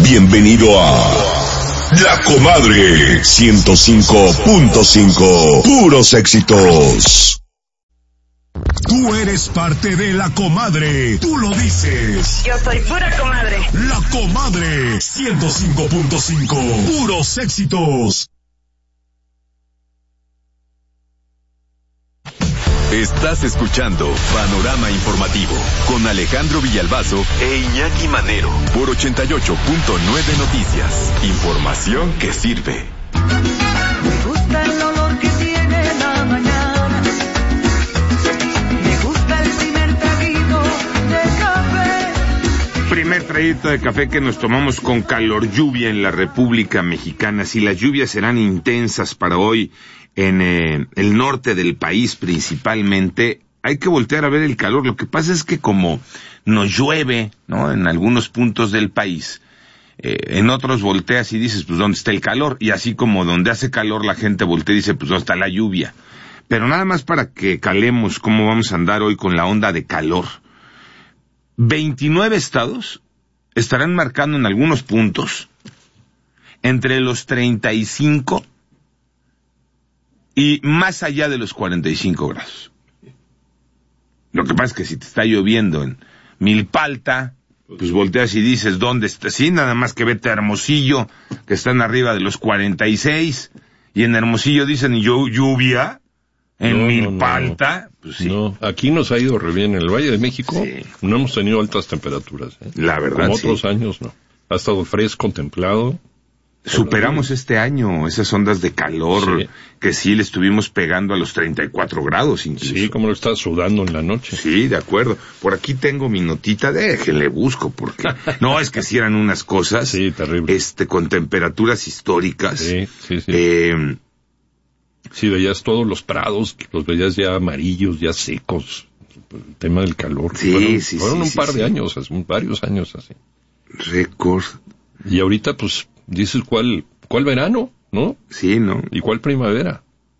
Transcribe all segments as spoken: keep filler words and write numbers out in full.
Bienvenido a La Comadre ciento cinco punto cinco. Puros éxitos. Tú eres parte de La Comadre. Tú lo dices. Yo soy pura comadre. La Comadre ciento cinco punto cinco. Puros éxitos. Estás escuchando Panorama Informativo con Alejandro Villalbazo e Iñaki Manero por ochenta y ocho punto nueve Noticias. Información que sirve. Me gusta el olor que tiene la mañana. Me gusta el primer traguito de café. Primer traguito de café que nos tomamos con calor lluvia en la República Mexicana. Si las lluvias serán intensas para hoy en eh, el norte del país principalmente, hay que voltear a ver el calor. Lo que pasa es que como nos llueve, ¿no?, en algunos puntos del país, eh, en otros volteas y dices, pues, ¿dónde está el calor? Y así como donde hace calor la gente voltea y dice, pues, ¿dónde está la lluvia? Pero nada más para que calemos cómo vamos a andar hoy con la onda de calor. veintinueve estados estarán marcando en algunos puntos entre los treinta y cinco y más allá de los cuarenta y cinco grados. Lo que pasa es que si te está lloviendo en Milpalta, pues volteas y dices, ¿dónde está? Sí, nada más que vete a Hermosillo, que están arriba de los cuarenta y seis, y en Hermosillo dicen, ¿y lluvia? En no, Milpalta, no, no. pues sí. No, aquí nos ha ido re bien. En el Valle de México Sí. no hemos tenido altas temperaturas, ¿eh? La verdad, Como sí. otros años, no. Ha estado fresco, templado. Superamos este año esas ondas de calor, Sí. que sí le estuvimos pegando a los treinta y cuatro grados incluso. Sí, como lo estás sudando en la noche. Sí, de acuerdo. Por aquí tengo mi notita, déjenle busco, porque no, es que si eran unas cosas, Sí, terrible. este, con temperaturas históricas. Sí, sí, sí. Eh, Sí, veías todos los prados, los veías ya amarillos, ya secos. El tema del calor. Sí, fueron, sí, fueron sí, un sí, par sí. de años, así, varios años así. récord. Y ahorita, pues, dices cuál, cuál verano, ¿no? Sí, ¿no? Y cuál primavera.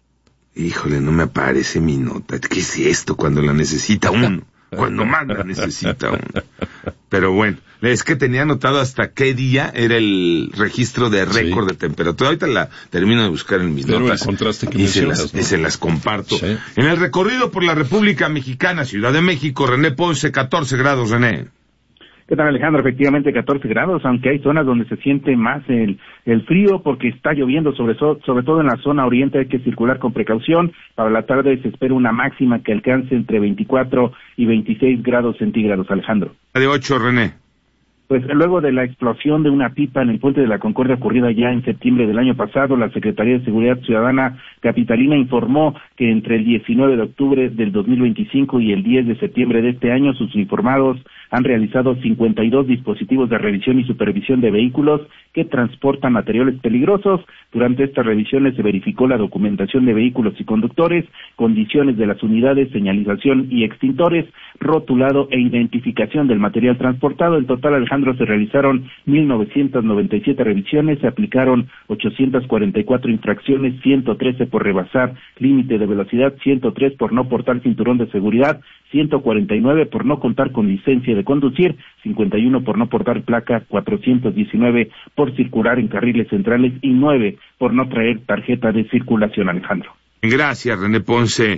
Híjole, no me aparece mi nota. ¿Qué es esto cuando la necesita uno? Cuando más la necesita uno. Pero bueno, es que tenía anotado hasta qué día era el registro de récord Sí. de temperatura. Ahorita la termino de buscar en mis Pero notas. el contraste que y se mencionas, las, ¿no? y se las comparto. Sí. En el recorrido por la República Mexicana, Ciudad de México, René Ponce, catorce grados, René. ¿Qué tal, Alejandro? Efectivamente, catorce grados, aunque hay zonas donde se siente más el, el frío porque está lloviendo, sobre, so, sobre todo en la zona oriente. Hay que circular con precaución. Para la tarde se espera una máxima que alcance entre veinticuatro y veintiséis grados centígrados, Alejandro. De ocho, René. Pues luego de la explosión de una pipa en el Puente de la Concordia ocurrida ya en septiembre del año pasado, la Secretaría de Seguridad Ciudadana capitalina informó que entre el diecinueve de octubre del dos mil veinticinco y el diez de septiembre de este año, sus uniformados han realizado cincuenta y dos dispositivos de revisión y supervisión de vehículos que transportan materiales peligrosos. Durante estas revisiones se verificó la documentación de vehículos y conductores, condiciones de las unidades, señalización y extintores, rotulado e identificación del material transportado. En total, Alejandro, se realizaron mil novecientas noventa y siete revisiones, se aplicaron ochocientas cuarenta y cuatro infracciones, ciento trece por rebasar límite de velocidad, ciento tres por no portar cinturón de seguridad, ciento cuarenta y nueve por no contar con licencia de conducir, cincuenta y uno por no portar placa, cuatrocientos diecinueve por circular en carriles centrales y nueve por no traer tarjeta de circulación, Alejandro. Gracias, René Ponce,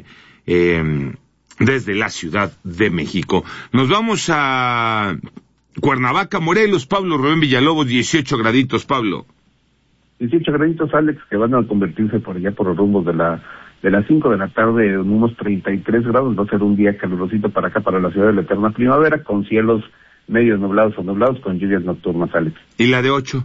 eh, desde la Ciudad de México. Nos vamos a Cuernavaca, Morelos. Pablo Rubén Villalobos, dieciocho graditos, Pablo. dieciocho graditos, Alex, que van a convertirse por allá por los rumbos de la de las cinco de la tarde en unos treinta y tres grados. Va a ser un día calurosito para acá, para la ciudad de la eterna primavera, con cielos medios nublados o nublados, con lluvias nocturnas, Alex. ¿Y la de ocho?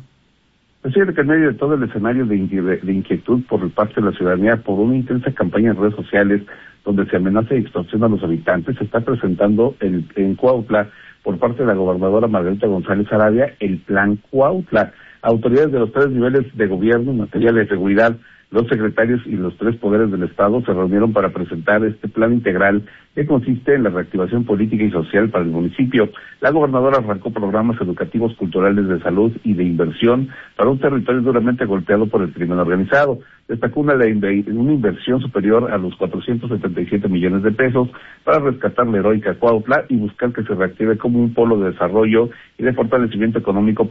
Es cierto que en medio de todo el escenario de, inqui- de inquietud por parte de la ciudadanía, por una intensa campaña en redes sociales donde se amenaza y extorsiona a los habitantes, se está presentando el, en Cuautla, por parte de la gobernadora Margarita González Arabia, el Plan Cuautla. Autoridades de los tres niveles de gobierno en materia de seguridad, los secretarios y los tres poderes del Estado se reunieron para presentar este plan integral que consiste en la reactivación política y social para el municipio. La gobernadora arrancó programas educativos, culturales, de salud y de inversión para un territorio duramente golpeado por el crimen organizado. Destacó una, una inversión superior a los cuatrocientos setenta y siete millones de pesos para rescatar la heroica Cuautla y buscar que se reactive como un polo de desarrollo y de fortalecimiento económico